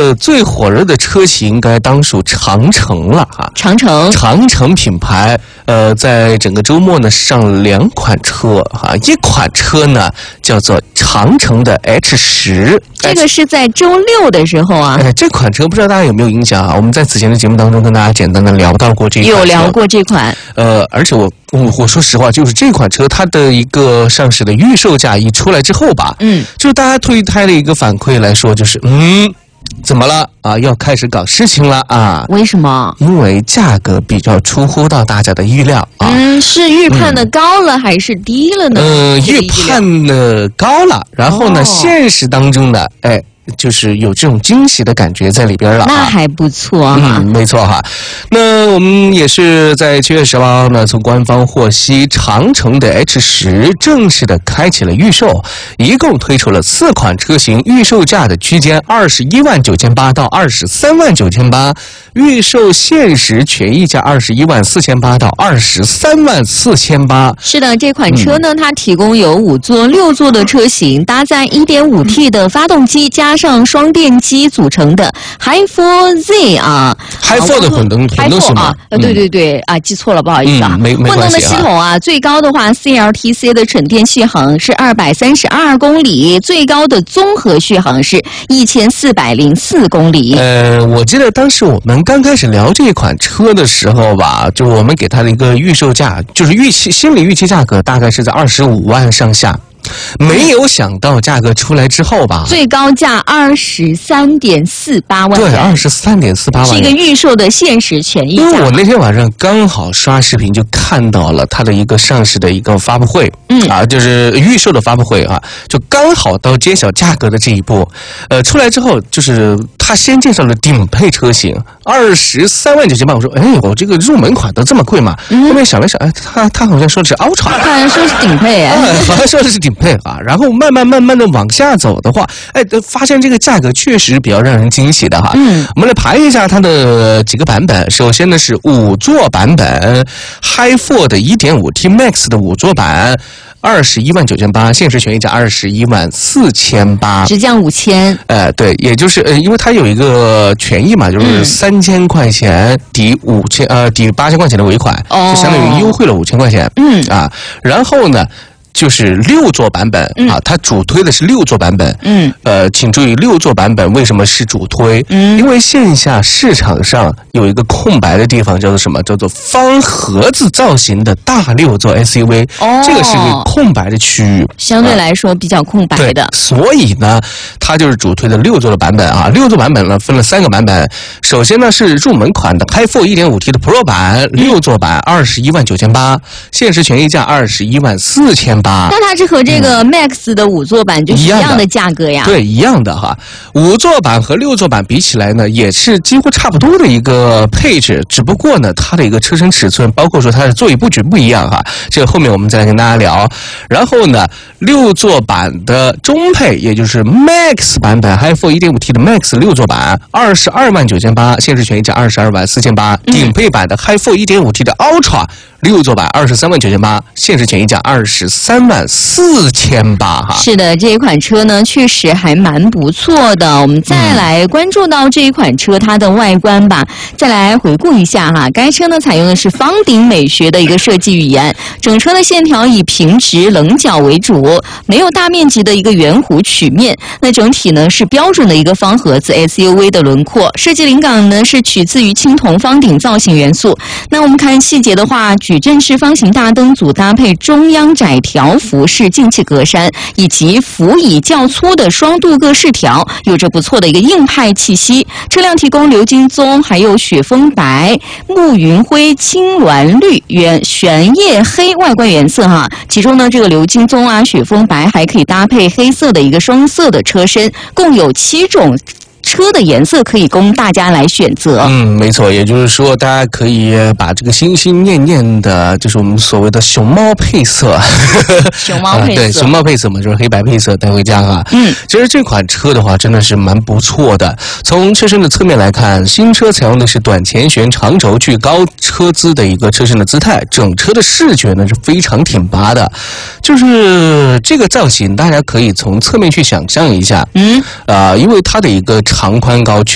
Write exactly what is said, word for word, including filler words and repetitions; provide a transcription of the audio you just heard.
次最火热的车型应该当属长城了啊！ 长城， 长城品牌，呃，在整个周末呢上了两款车啊，一款车呢叫做长城的 H 十， 这个是在周六的时候啊。 哎，这款车不知道大家有没有印象啊？我们在此前的节目当中跟大家简单的聊到过这款车， 有聊过这款。 呃，而且我我我说实话，就是这款车它的一个上市的预售价一出来之后吧， 嗯， 就是大家推胎的一个反馈来说，就是嗯。怎么了啊？要开始搞事情了啊？ 为什么？ 因为价格比较出乎到大家的意料啊。 嗯，是预判的高了、嗯、还是低了呢？ 呃，预判的高了，然后呢，哦、现实当中呢，哎。就是有这种惊喜的感觉在里边了、啊， 那还不错哈、啊。 嗯，没错哈。那我们也是在七月十八号呢，从官方获悉，长城的 H 十正式的开启了预售，一共推出了四款车型，预售价的区间二十一万九千八到二十三万九千八，预售限时权益价二十一万四千八到二十三万四千八。 是的，这款车呢，嗯、它提供有五座、六座的车型，搭载 一点五 T 的发动机加上双电机组成的 Hi 四 Z 啊 ，Hi 四的混动混动系统啊，呃，对对对啊，记错了，不好意思啊， 嗯、没没混动的系统啊，最高的话 C L T C 的纯电续航是二百三十二公里，最高的综合续航是一千四百零四公里。 呃，我记得当时我们刚开始聊这款车的时候吧，就我们给它的一个预售价，就是预期心理预期价格大概是在二十五万上下。没有想到价格出来之后吧， 最高价二十三点四八万元， 对，二十三点四八万元， 是一个预售的限时权益价。 因为我那天晚上刚好刷视频，就看到了它的一个上市的一个发布会，嗯啊，就是预售的发布会啊，就刚好到揭晓价格的这一步。呃，出来之后，就是他先介绍了顶配车型，二十三万九千八。我说，哎，我这个入门款都这么贵嘛？嗯、后面想了想，哎，他他好像说的是 Ultra， 好像说是顶配哎， 哎好像说的是顶配啊。然后慢慢慢慢的往下走的话，哎，发现这个价格确实比较让人惊喜的哈。嗯，我们来排一下它的几个版本。首先呢是五座版本 ，Hi 四的 一点五 T Max 的五座版。二十一万九千八，限时权益价二十一万四千八， 直降五千。 呃，对，也就是呃，因为它有一个权益嘛，就是三千块钱抵五千呃抵八千块钱的尾款，哦、就相当于优惠了五千块钱。嗯啊，然后呢。就是六座版本、嗯、啊，它主推的是六座版本。嗯，呃，请注意，六座版本为什么是主推？嗯，因为线下市场上有一个空白的地方，叫做什么？叫做方盒子造型的大六座 S U V。哦，这个是个空白的区域， 相对来说比较空白的。 啊、所以呢，它就是主推的六座的版本啊。六座版本呢分了三个版本，首先呢是入门款的 Hi 四 一点五 T 的 Pro 版，六座版二十一万九千八，限时权益价二十一万四千八。 那它是和这个 Max 的五座版就是一样的价格呀？ 对，一样的哈。五座版和六座版比起来呢，也是几乎差不多的一个配置，只不过呢，它的一个车身尺寸，包括说它的座椅布局不一样哈。这个后面我们再来跟大家聊。然后呢，六座版的中配，也就是 Max 版本 Hi 四 一点五 T 的 Max 六座版，二十二万九千八，限时权益价二十二万四千八。顶配版的 Hi 四 一点五 T 的 Ultra。六座版二十三万九千八，限时权益价二十三万四千八哈。 是的，这一款车呢确实还蛮不错的。我们再来关注到这一款车它的外观吧，再来回顾一下哈。该车呢采用的是方顶美学的一个设计语言，整车的线条以平直棱角为主，没有大面积的一个圆弧曲面。那整体呢是标准的一个方盒子 S U V 的轮廓，设计灵感呢是取自于青铜方顶造型元素。那我们看细节的话，矩阵式方形大灯组搭配中央窄条幅式进气格栅，以及辅以较粗的双镀铬饰条，有着不错的一个硬派气息。车辆提供鎏金棕、还有雪峰白、暮云灰、青鸾绿、原玄叶黑外观颜色哈。其中呢，这个鎏金棕啊、雪峰白还可以搭配黑色的一个双色的车身，共有七种车的颜色可以供大家来选择。 嗯，没错，也就是说，大家可以把这个心心念念的，就是我们所谓的熊猫配色， 熊猫配色，啊、 对，熊猫配色嘛，就是黑白配色带回家啊。嗯，其实这款车的话，真的是蛮不错的。从车身的侧面来看，新车采用的是短前悬长轴距高车姿的一个车身的姿态，整车的视觉呢是非常挺拔的。就是这个造型，大家可以从侧面去想象一下。嗯，啊、呃，因为它的一个长宽高